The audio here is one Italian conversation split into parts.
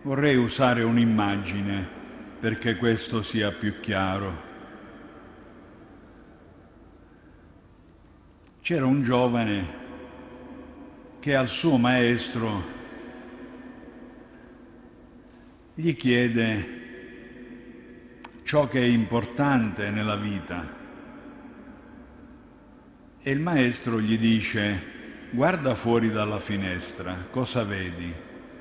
Vorrei usare un'immagine perché questo sia più chiaro. C'era un giovane che al suo maestro gli chiede ciò che è importante nella vita e il maestro gli dice: guarda fuori dalla finestra, cosa vedi?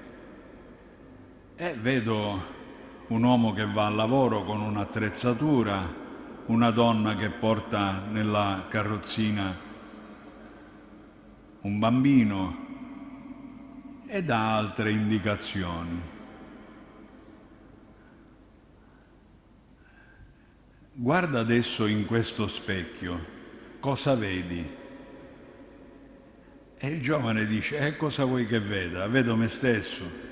Vedo un uomo che va al lavoro con un'attrezzatura, una donna che porta nella carrozzina un bambino e dà altre indicazioni. Guarda adesso in questo specchio, cosa vedi? E il giovane dice: cosa vuoi che veda? Vedo me stesso.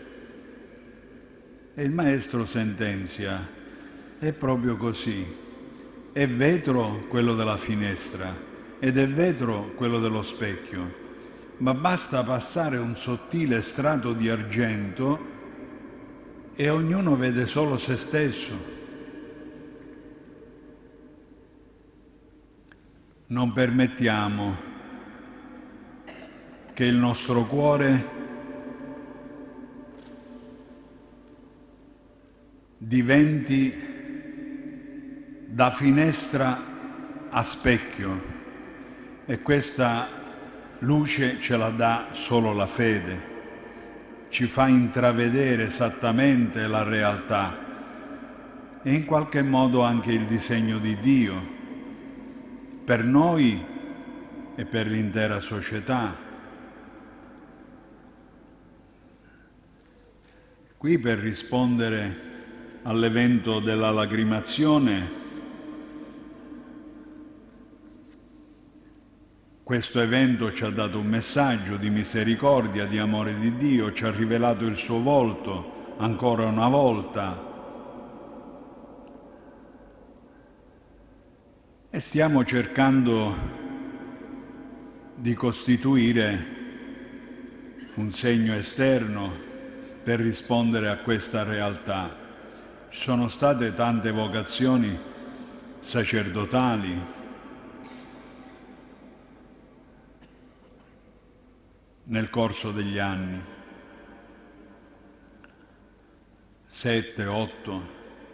E il maestro sentenzia: è proprio così. È vetro quello della finestra ed è vetro quello dello specchio, ma basta passare un sottile strato di argento e ognuno vede solo se stesso. Non permettiamo che il nostro cuore diventi da finestra a specchio, e questa luce ce la dà solo la fede, ci fa intravedere esattamente la realtà e in qualche modo anche il disegno di Dio per noi e per l'intera società. Qui, per rispondere all'evento della lacrimazione, questo evento ci ha dato un messaggio di misericordia, di amore di Dio, ci ha rivelato il suo volto ancora una volta e stiamo cercando di costituire un segno esterno per rispondere a questa realtà. Ci sono state tante vocazioni sacerdotali, nel corso degli anni, 7, 8.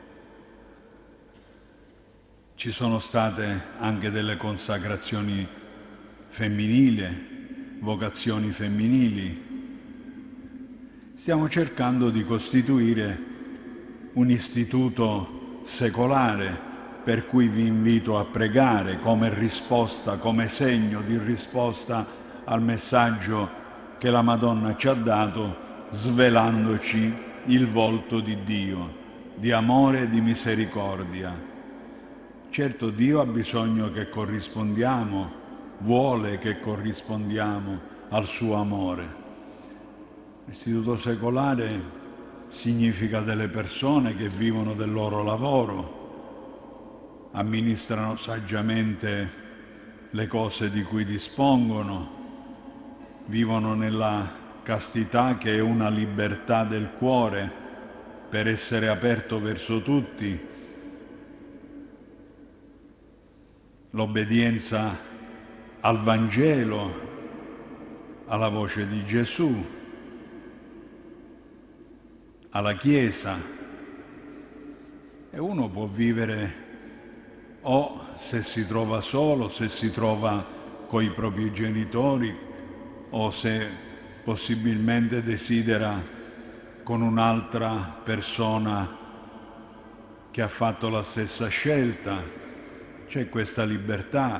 Ci sono state anche delle consacrazioni femminili, vocazioni femminili. Stiamo cercando di costituire un istituto secolare per cui vi invito a pregare come risposta, come segno di risposta al messaggio che la Madonna ci ha dato, svelandoci il volto di Dio, di amore e di misericordia. Certo, Dio ha bisogno che corrispondiamo, vuole che corrispondiamo al suo amore. L'istituto secolare significa delle persone che vivono del loro lavoro, amministrano saggiamente le cose di cui dispongono, vivono nella castità che è una libertà del cuore per essere aperto verso tutti, l'obbedienza al Vangelo, alla voce di Gesù, alla Chiesa. E uno può vivere o se si trova solo, se si trova coi propri genitori o se possibilmente desidera con un'altra persona che ha fatto la stessa scelta. C'è questa libertà,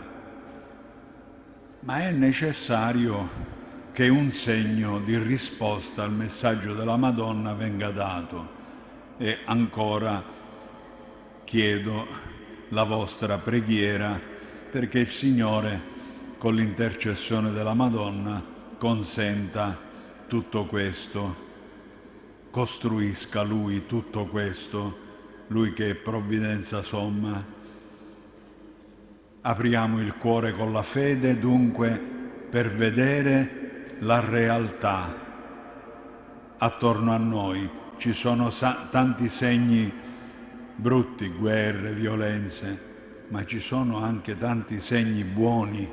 ma è necessario che un segno di risposta al messaggio della Madonna venga dato. E ancora chiedo la vostra preghiera perché il Signore, con l'intercessione della Madonna, consenta tutto questo, costruisca Lui tutto questo, Lui che è provvidenza somma. Apriamo il cuore con la fede, dunque, per vedere la realtà attorno a noi, ci sono tanti segni brutti, guerre, violenze, ma ci sono anche tanti segni buoni.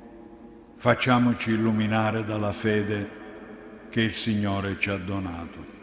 Facciamoci illuminare dalla fede che il Signore ci ha donato.